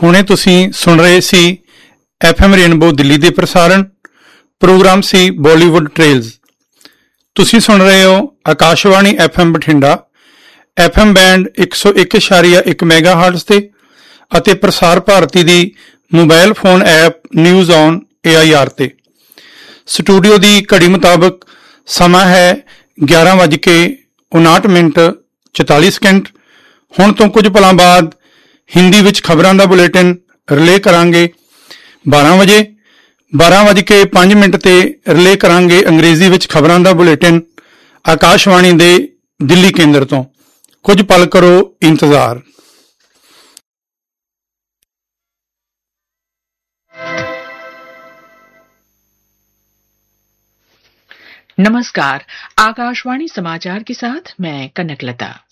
ਹੁਣੇ ਤੁਸੀਂ ਸੁਣ ਰਹੇ ਸੀ FM ਰੇਨਬੋ ਦਿੱਲੀ ਦੇ ਪ੍ਰਸਾਰਣ। ਪ੍ਰੋਗਰਾਮ ਸੀ ਬਾਲੀਵੁੱਡ ਟ੍ਰੇਲਜ਼। ਤੁਸੀਂ ਸੁਣ ਰਹੇ ਹੋ Akashvani FM Bathinda, FM band 101.1 ਮੈਗਾਹਰਟਜ਼ ਤੇ ਅਤੇ ਪ੍ਰਸਾਰ ਭਾਰਤੀ ਦੀ mobile phone app news on AIR ਤੇ। ਸਟੂਡੀਓ ਦੀ ਘੜੀ ਮੁਤਾਬਕ ਸਮਾਂ ਹੈ 11:59:44। ਹੁਣ ਤੋਂ ਕੁਝ ਪਲਾਂ ਬਾਅਦ ਹਿੰਦੀ ਵਿੱਚ ਖਬਰਾਂ ਦਾ ਬੁਲੇਟਿਨ ਰਿਲੇ ਕਰਾਂਗੇ 12 ਵਜੇ। 12:05 ਤੇ ਰਿਲੇ ਕਰਾਂਗੇ ਅੰਗਰੇਜ਼ੀ ਵਿੱਚ ਖਬਰਾਂ ਦਾ ਬੁਲੇਟਿਨ ਆਕਾਸ਼ਵਾਣੀ ਦੇ ਦਿੱਲੀ ਕੇਂਦਰ ਤੋਂ। ਕੁਝ ਪਲ ਕਰੋ ਇੰਤਜ਼ਾਰ। नमस्कार, आकाशवाणी समाचार के साथ मैं कनकलता।